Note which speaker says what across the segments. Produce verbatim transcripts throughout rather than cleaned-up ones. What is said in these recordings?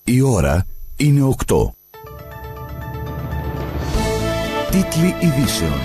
Speaker 1: Η ώρα είναι οκτώ. Τίτλοι ειδήσεων.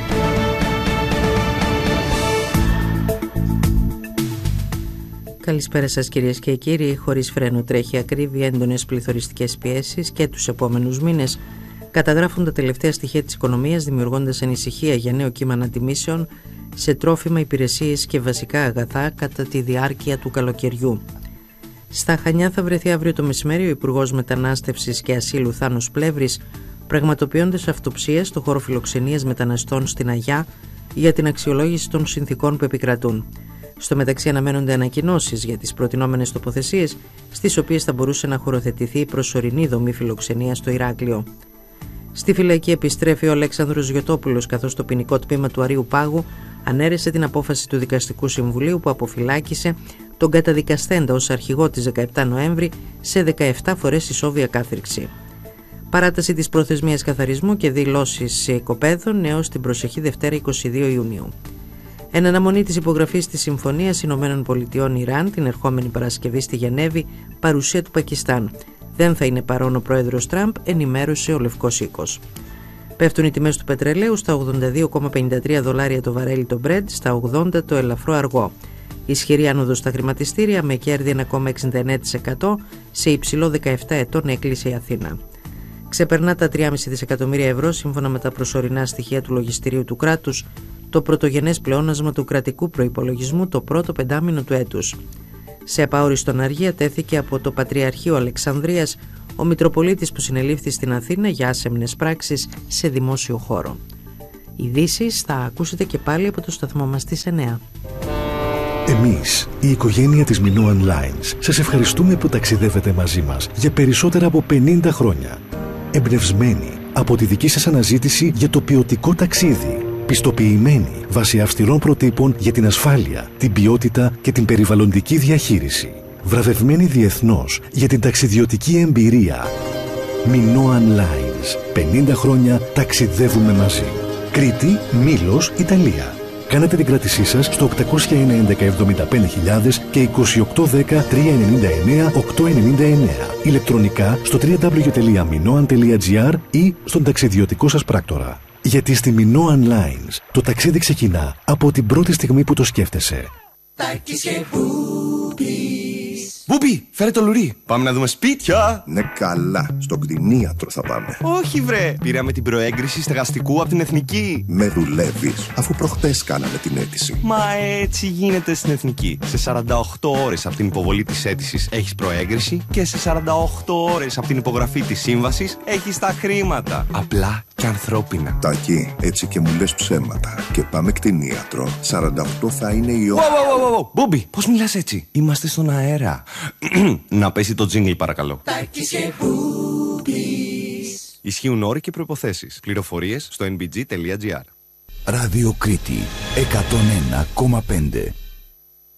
Speaker 2: Καλησπέρα σας κυρίες και κύριοι. Χωρίς φρένο τρέχει ακρίβεια, έντονες πληθωριστικές πιέσεις και τους επόμενους μήνες καταγράφουν τα τελευταία στοιχεία της οικονομίας, δημιουργώντας ανησυχία για νέο κύμα ανατιμήσεων σε τρόφιμα, υπηρεσίες και βασικά αγαθά κατά τη διάρκεια του καλοκαιριού. Στα Χανιά θα βρεθεί αύριο το μεσημέρι ο Υπουργός Μετανάστευσης και Ασύλου Θάνος Πλεύρης, πραγματοποιώντας αυτοψία στο χώρο φιλοξενίας μεταναστών στην Αγιά για την αξιολόγηση των συνθηκών που επικρατούν. Στο μεταξύ αναμένονται ανακοινώσεις για τις προτινόμενες τοποθεσίες, στις οποίες θα μπορούσε να χωροθετηθεί η προσωρινή δομή φιλοξενίας στο Ηράκλειο. Στη φυλακή επιστρέφει ο Αλέξανδρος Γιωτόπουλος, καθώς το ποινικό τμήμα του Αρείου Πάγου ανέρεσε την απόφαση του Δικαστικού Συμβουλίου που αποφυλάκησε τον καταδικαστέντα ως αρχηγό της δεκαεπτά Νοέμβρη σε δεκαεπτά φορές ισόβια κάθριξη. Παράταση της προθεσμίας καθαρισμού και δηλώσεις οικοπαίδων έως την προσεχή Δευτέρα είκοσι δύο Ιουνίου. Εν αναμονή της υπογραφής της Συμφωνίας Ηνωμένων Πολιτειών Ιράν την ερχόμενη Παρασκευή στη Γενέβη, παρουσία του Πακιστάν. Δεν θα είναι παρόν ο πρόεδρος Τραμπ, ενημέρωσε ο Λευκός Οίκος. Πέφτουν οι τιμές του πετρελαίου στα ογδόντα δύο κόμμα πενήντα τρία δολάρια το βαρέλι το Brent, στα ογδόντα το ελαφρό αργό. Ισχυρή άνοδος στα χρηματιστήρια με κέρδη ένα κόμμα εξήντα εννέα τοις εκατό, σε υψηλό δεκαεπτά ετών έκλεισε η Αθήνα. Ξεπερνά τα τρία κόμμα πέντε δισεκατομμύρια ευρώ σύμφωνα με τα προσωρινά στοιχεία του λογιστηρίου του κράτους, το πρωτογενές πλεόνασμα του κρατικού προϋπολογισμού το πρώτο πεντάμινο του έτους. Σε επαόριστον αργία τέθηκε από το Πατριαρχείο Αλεξανδρίας ο Μητροπολίτης που συνελήφθη στην Αθήνα για άσεμνες πράξεις σε δημόσιο χώρο. Ειδήσεις θα ακούσετε και πάλι από το σταθμό μας στις εννέα.
Speaker 3: Εμείς, η οικογένεια της Minoan Lines, σας ευχαριστούμε που ταξιδεύετε μαζί μας για περισσότερα από πενήντα χρόνια. Εμπνευσμένοι από τη δική σας αναζήτηση για το ποιοτικό ταξίδι. Πιστοποιημένοι βάσει αυστηρών προτύπων για την ασφάλεια, την ποιότητα και την περιβαλλοντική διαχείριση. Βραβευμένοι διεθνώς για την ταξιδιωτική εμπειρία. Minoan Lines. πενήντα χρόνια ταξιδεύουμε μαζί. Κρήτη, Μήλος, Ιταλία. Κάνατε την κράτησή σας στο οκτακόσια ένα έντεκα εβδομήντα πέντε χιλιάδες και είκοσι οκτώ δέκα τριακόσια ενενήντα εννέα οκτακόσια ενενήντα εννέα. Ηλεκτρονικά στο double-u double-u double-u τελεία minoan τελεία gr ή στον ταξιδιωτικό σας πράκτορα. Γιατί στη Minoan Lines το ταξίδι ξεκινά από την πρώτη στιγμή που το σκέφτεσαι.
Speaker 4: Μπούμπι, φέρε το λουρί. Πάμε να δούμε σπίτια.
Speaker 5: Ναι, καλά. Στο κτηνίατρο θα πάμε.
Speaker 4: Όχι, βρε. Πήραμε την προέγκριση στεγαστικού από την Εθνική.
Speaker 5: Με δουλεύεις, αφού προχτές κάναμε την αίτηση.
Speaker 4: Μα έτσι γίνεται στην Εθνική. Σε σαράντα οκτώ ώρες από την υποβολή της αίτησης έχεις προέγκριση και σε σαράντα οκτώ ώρες από την υπογραφή της σύμβασης έχεις τα χρήματα. Απλά και ανθρώπινα.
Speaker 5: Τάκη, έτσι και μου λες ψέματα. Και πάμε κτηνίατρο. σαράντα οκτώ θα είναι η ώρα.
Speaker 4: Μπούμπι, πώς μιλάς έτσι? Είμαστε στον αέρα. Να πέσει το τζίνγκλ παρακαλώ. Ισχύουν όροι και προϋποθέσεις. Πληροφορίες στο εν μπι τζι τελεία τζι άρ.
Speaker 1: Ράδιο Κρήτη εκατόν ένα κόμμα πέντε.